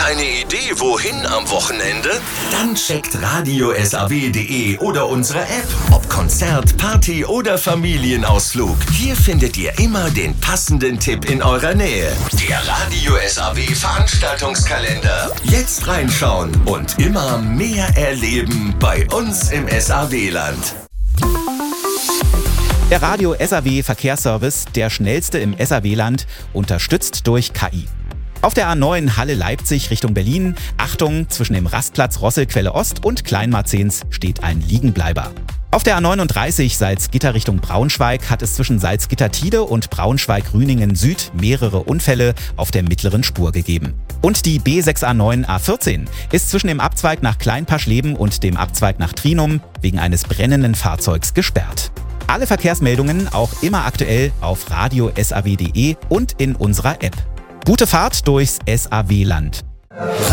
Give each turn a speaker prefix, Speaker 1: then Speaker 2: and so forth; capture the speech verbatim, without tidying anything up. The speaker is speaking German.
Speaker 1: Keine Idee, wohin am Wochenende? Dann checkt radio S A W punkt de oder unsere App. Ob Konzert, Party oder Familienausflug. Hier findet ihr immer den passenden Tipp in eurer Nähe. Der Radio S A W Veranstaltungskalender. Jetzt reinschauen und immer mehr erleben bei uns im S A W-Land.
Speaker 2: Der Radio S A W Verkehrsservice, der schnellste im S A W-Land, unterstützt durch K I. Auf der A neun Halle-Leipzig Richtung Berlin, Achtung, zwischen dem Rastplatz Rosselquelle Ost und Kleinmarzens steht ein Liegenbleiber. Auf der A neununddreißig Salzgitter Richtung Braunschweig hat es zwischen Salzgitter-Tide und Braunschweig-Rüningen Süd mehrere Unfälle auf der mittleren Spur gegeben. Und die B sechs A neun A vierzehn ist zwischen dem Abzweig nach Kleinpaschleben und dem Abzweig nach Trinum wegen eines brennenden Fahrzeugs gesperrt. Alle Verkehrsmeldungen auch immer aktuell auf radio S A W punkt de und in unserer App. Gute Fahrt durchs S A W-Land.